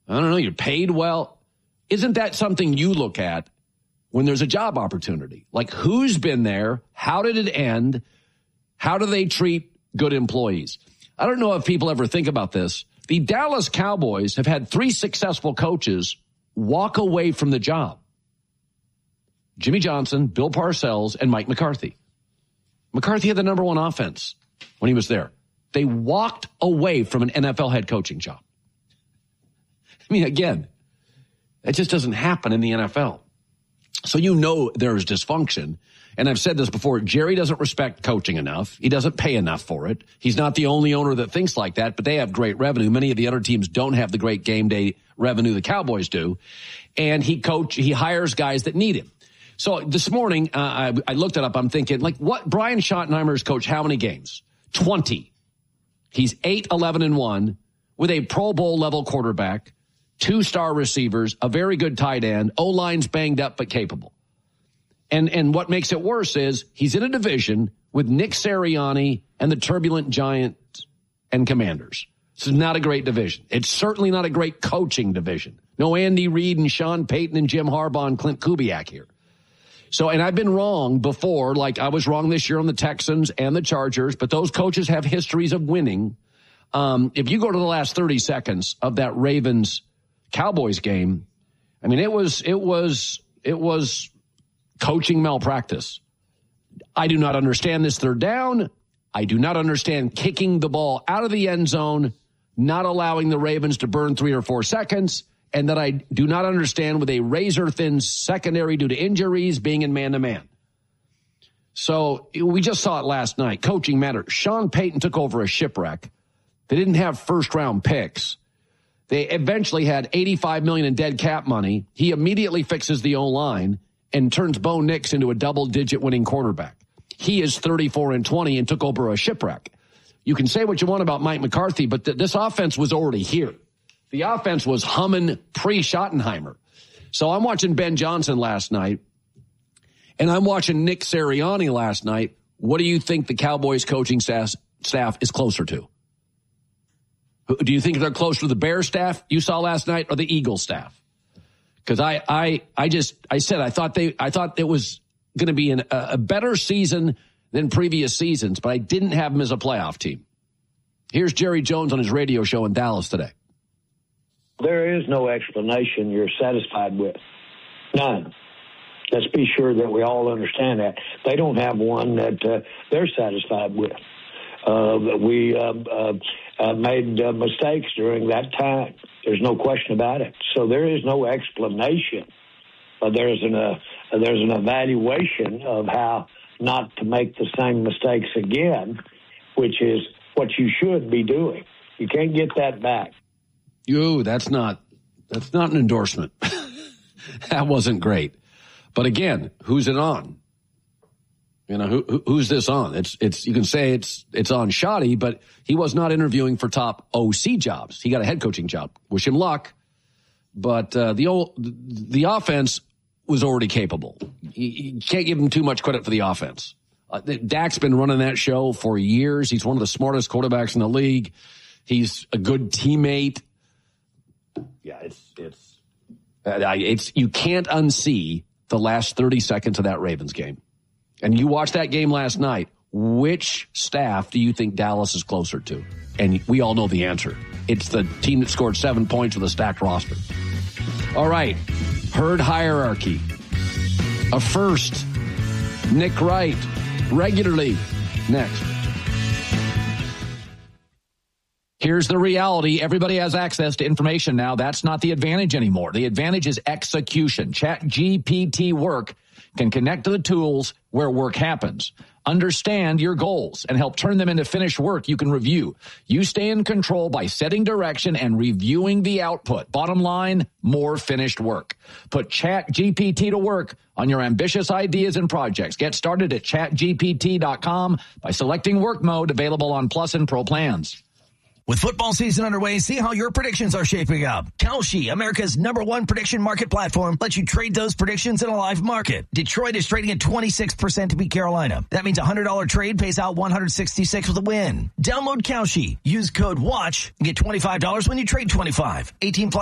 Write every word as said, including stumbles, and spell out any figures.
I don't know, you're paid well. Isn't that something you look at when there's a job opportunity? Like, who's been there? How did it end? How do they treat good employees? I don't know if people ever think about this. The Dallas Cowboys have had three successful coaches walk away from the job. Jimmy Johnson, Bill Parcells, and Mike McCarthy. McCarthy had the number one offense when he was there. They walked away from an N F L head coaching job. I mean, again, it just doesn't happen in the N F L. So you know there's dysfunction. And I've said this before, Jerry doesn't respect coaching enough. He doesn't pay enough for it. He's not the only owner that thinks like that, but they have great revenue. Many of the other teams don't have the great game day revenue the Cowboys do. And he coach, he hires guys that need him. So this morning, uh, I, I looked it up. I'm thinking, like, what? Brian Schottenheimer's coached how many games? twenty. He's eight, eleven, and one with a Pro Bowl level quarterback, two star receivers, a very good tight end, O-line's banged up but capable. And and what makes it worse is he's in a division with Nick Sirianni and the turbulent Giants and Commanders. This is not a great division. It's certainly not a great coaching division. No Andy Reid and Sean Payton and Jim Harbaugh and Clint Kubiak here. So, and I've been wrong before, like I was wrong this year on the Texans and the Chargers, but those coaches have histories of winning. Um, if you go to the last thirty seconds of that Ravens-Cowboys game, I mean, it was, it was, it was coaching malpractice. I do not understand this third down. I do not understand kicking the ball out of the end zone, not allowing the Ravens to burn three or four seconds. And that I do not understand with a razor-thin secondary due to injuries being in man-to-man. So we just saw it last night. Coaching matters. Sean Payton took over a shipwreck. They didn't have first-round picks. They eventually had eighty-five million dollars in dead cap money. He immediately fixes the O-line and turns Bo Nix into a double-digit winning quarterback. He is thirty-four and twenty and took over a shipwreck. You can say what you want about Mike McCarthy, but th- this offense was already here. The offense was humming pre-Schottenheimer. So I'm watching Ben Johnson last night, and I'm watching Nick Sirianni last night. What do you think the Cowboys coaching staff, staff is closer to? Do you think they're closer to the Bears staff you saw last night or the Eagles staff? Because I, I, I just, I said I thought they, I thought it was going to be an, a better season than previous seasons, but I didn't have them as a playoff team. Here's Jerry Jones on his radio show in Dallas today. There is no explanation you're satisfied with. None. Let's be sure that we all understand that. They don't have one that uh, they're satisfied with. Uh, we uh, uh, uh, made uh, mistakes during that time. There's no question about it. So there is no explanation. Uh, there's an uh, there's an evaluation of how not to make the same mistakes again, which is what you should be doing. You can't get that back. You, that's not, that's not an endorsement. That wasn't great. But again, who's it on? You know, who, who's this on? It's, it's, you can say it's, it's on Shoddy, but he was not interviewing for top O C jobs. He got a head coaching job. Wish him luck. But, uh, the old, the offense was already capable. You, you can't give him too much credit for the offense. Uh, Dak's been running that show for years. He's one of the smartest quarterbacks in the league. He's a good teammate. Yeah, it's it's it's you can't unsee the last thirty seconds of that Ravens game. And you watched that game last night. Which staff do you think Dallas is closer to? And we all know the answer. It's the team that scored seven points with a stacked roster. All right, herd hierarchy. A first, Nick Wright, regularly. Next. Here's the reality. Everybody has access to information now. That's not the advantage anymore. The advantage is execution. ChatGPT Work can connect to the tools where work happens. Understand your goals and help turn them into finished work you can review. You stay in control by setting direction and reviewing the output. Bottom line, more finished work. Put ChatGPT to work on your ambitious ideas and projects. Get started at chat G P T dot com by selecting work mode, available on Plus and Pro plans. With football season underway, see how your predictions are shaping up. Kalshi, America's number one prediction market platform, lets you trade those predictions in a live market. Detroit is trading at twenty-six percent to beat Carolina. That means a one hundred dollars trade pays out one hundred sixty-six with a win. Download Kalshi. Use code WATCH and get twenty-five dollars when you trade twenty-five. eighteen plus